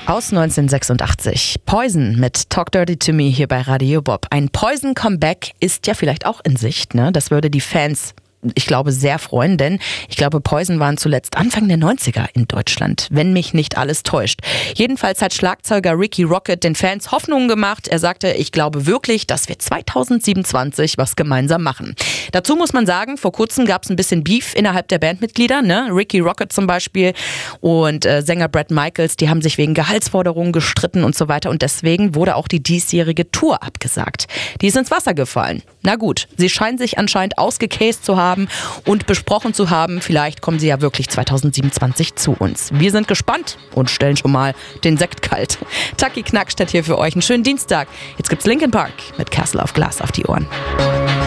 Aus 1986. Poison mit Talk Dirty to Me hier bei Radio Bob. Ein Poison-Comeback ist ja vielleicht auch in Sicht, ne? Das würde die Fans, ich glaube, sehr freuen, denn ich glaube, Poison waren zuletzt Anfang der 90er in Deutschland, wenn mich nicht alles täuscht. Jedenfalls hat Schlagzeuger Ricky Rocket den Fans Hoffnungen gemacht. Er sagte, ich glaube wirklich, dass wir 2027 was gemeinsam machen. Dazu muss man sagen, vor kurzem gab es ein bisschen Beef innerhalb der Bandmitglieder, ne? Ricky Rocket zum Beispiel und Sänger Bret Michaels, die haben sich wegen Gehaltsforderungen gestritten und so weiter und deswegen wurde auch die diesjährige Tour abgesagt. Die ist ins Wasser gefallen. Na gut, sie scheinen sich anscheinend ausgecased zu haben und besprochen zu haben, vielleicht kommen sie ja wirklich 2027 zu uns. Wir sind gespannt und stellen schon mal den Sekt kalt. Taki Knackstedt hier für euch. Einen schönen Dienstag. Jetzt gibt's Linkin Park mit Castle of Glass auf die Ohren.